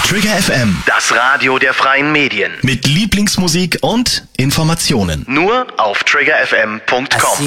Trigger FM, Das Radio der freien Medien. mit Lieblingsmusik und Informationen. Nur auf triggerfm.com.